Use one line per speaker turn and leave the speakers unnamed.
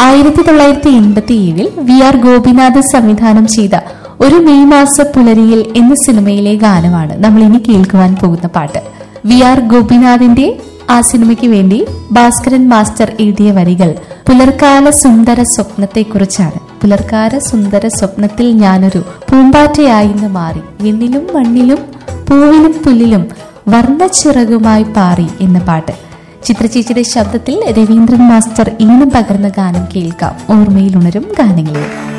1987 V R Gopinath സംവിധാനം ചെയ്ത ഒരു മെയ് മാസ പുലരിയിൽ എന്ന സിനിമയിലെ ഗാനമാണ് നമ്മൾ ഇനി കേൾക്കുവാൻ പോകുന്ന പാട്ട്. വി ആർ ഗോപിനാഥിന്റെ ആ സിനിമയ്ക്ക് വേണ്ടി ഭാസ്കരൻ മാസ്റ്റർ എഴുതിയ വരികൾ പുലർക്കാല സുന്ദര സ്വപ്നത്തെക്കുറിച്ചാണ്. പുലർക്കാല സുന്ദര സ്വപ്നത്തിൽ ഞാനൊരു പൂമ്പാറ്റയായിന്ന് മാറി, വിണ്ണിലും മണ്ണിലും പൂവിലും പുല്ലിലും വർണ്ണച്ചിറകുമായി പാറി എന്ന പാട്ട്. ചിത്രചേച്ചിയുടെ ശബ്ദത്തിൽ രവീന്ദ്രൻ മാസ്റ്റർ ഈണം പകർന്ന ഗാനം കേൾക്കാം ഓർമ്മയിലുണരും ഗാനങ്ങളിൽ.